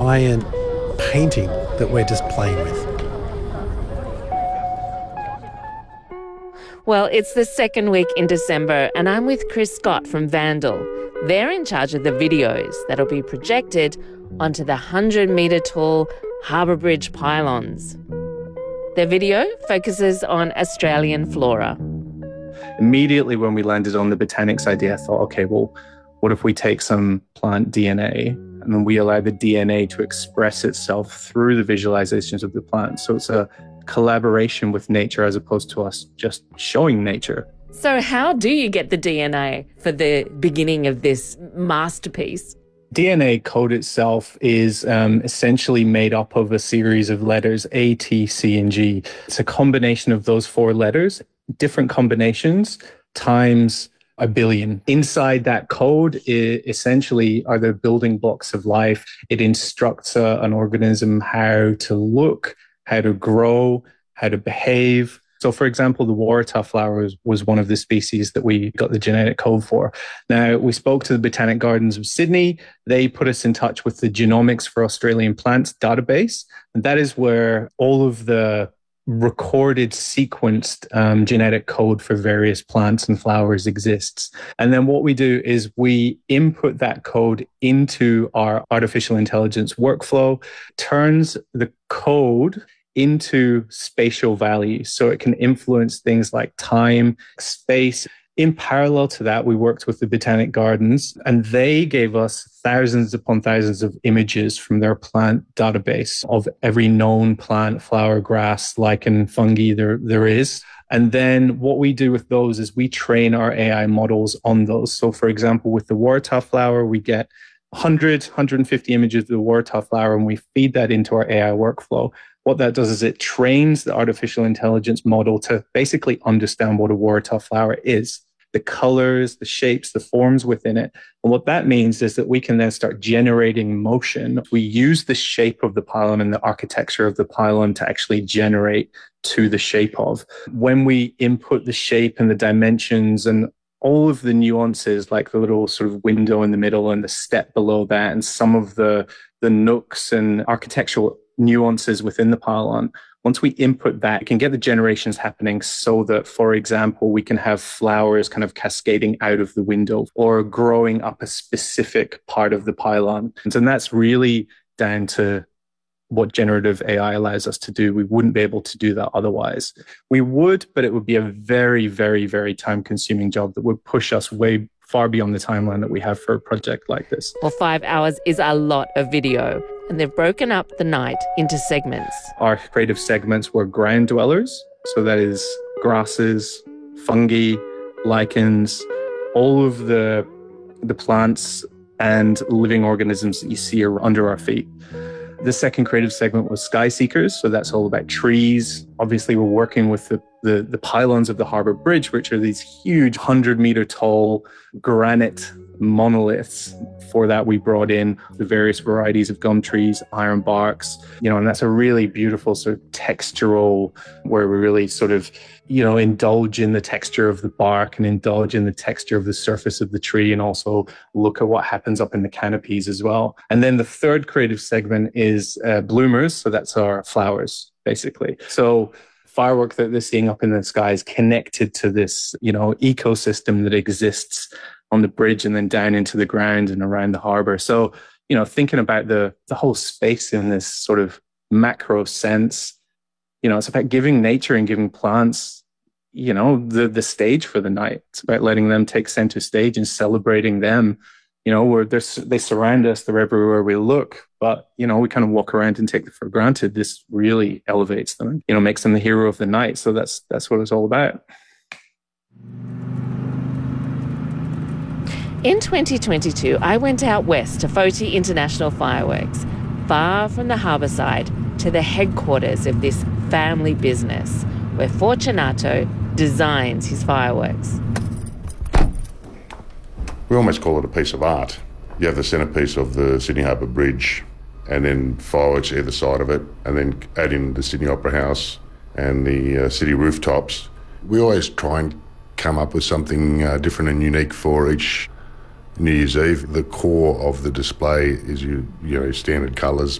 giant painting that we're just playing with. Well, it's the second week in December and I'm with Chris Scott from Vandal. They're in charge of the videos that'll be projected onto the 100-metre tall Harbour Bridge pylons. Their video focuses on Australian flora. Immediately when we landed on the botanics idea, I thought, okay, well, what if we take some plant DNA and then we allow the DNA to express itself through the visualizations of the plant? So it's a collaboration with nature as opposed to us just showing nature. So how do you get the DNA for the beginning of this masterpiece? DNA code itself is essentially made up of a series of letters A, T, C, and G. It's a combination of those 4 letters, different combinations, times a billion. Inside that code essentially are the building blocks of life. It instructs an organism how to look, how to grow, how to behave. So, for example, the waratah flower was one of the species that we got the genetic code for. Now, we spoke to the Botanic Gardens of Sydney. They put us in touch with the Genomics for Australian Plants database. And that is where all of the recorded, sequenced genetic code for various plants and flowers exists. And then what we do is we input that code into our artificial intelligence workflow, turns the code into spatial values. So it can influence things like time, space. In parallel to that, we worked with the Botanic Gardens and they gave us thousands upon thousands of images from their plant database of every known plant, flower, grass, lichen, fungi there is. And then what we do with those is we train our AI models on those. So for example, with the waratah flower, we get 150 images of the waratah flower and we feed that into our AI workflow. What that does is it trains the artificial intelligence model to basically understand what a waratah flower is, the colors, the shapes, the forms within it. And what that means is that we can then start generating motion. We use the shape of the pylon and the architecture of the pylon to actually generate to the shape of. When we input the shape and the dimensions and all of the nuances, like the little sort of window in the middle and the step below that, and some of the nooks and architectural nuances within the pylon, once we input that, we can get the generations happening so that, for example, we can have flowers kind of cascading out of the window or growing up a specific part of the pylon. And that's really down to what generative AI allows us to do. We wouldn't be able to do that otherwise. We would, but it would be a very, very, very time-consuming job that would push us way far beyond the timeline that we have for a project like this. Well, 5 hours is a lot of video, and they've broken up the night into segments. Our creative segments were ground dwellers, so that is grasses, fungi, lichens, all of the plants and living organisms that you see are under our feet. The second creative segment was sky seekers, so that's all about trees. Obviously, we're working with the pylons of the Harbour Bridge, which are these huge 100-meter tall granite monoliths. For that, we brought in the various varieties of gum trees, iron barks, and that's a really beautiful sort of textural, where we really sort of, indulge in the texture of the bark and indulge in the texture of the surface of the tree, and also look at what happens up in the canopies as well. And then the third creative segment is bloomers. So that's our flowers, basically. So firework that they're seeing up in the sky is connected to this, ecosystem that exists on the bridge and then down into the ground and around the harbour. So, thinking about the whole space in this sort of macro sense, it's about giving nature and giving plants, the stage for the night. It's about letting them take center stage and celebrating them. Where they surround us, they're everywhere we look, but, we kind of walk around and take them for granted. This really elevates them, makes them the hero of the night. So that's what it's all about. In 2022, I went out west to Foti International Fireworks, far from the harbour side, to the headquarters of this family business, where Fortunato designs his fireworks. We almost call it a piece of art. You have the centrepiece of the Sydney Harbour Bridge and then fireworks either side of it, and then add in the Sydney Opera House and the city rooftops. We always try and come up with something different and unique for each New Year's Eve. The core of the display is your standard colours,